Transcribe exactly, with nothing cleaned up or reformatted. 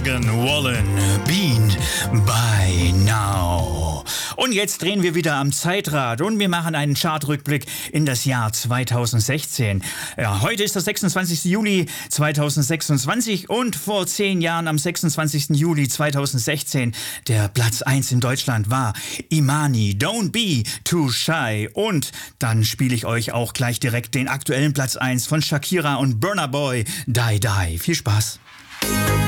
Morgan Wallen, Been by Now. Und jetzt drehen wir wieder am Zeitrad und wir machen einen Chartrückblick in das Jahr zweitausendsechzehn. Ja, heute ist der sechsundzwanzigster Juli zweitausendsechsundzwanzig und vor zehn Jahren am sechsundzwanzigster Juli zweitausendsechzehn der Platz eins in Deutschland war Imani, Don't Be Too Shy. Und dann spiele ich euch auch gleich direkt den aktuellen Platz eins von Shakira und Burna Boy, Die Die. Viel Spaß.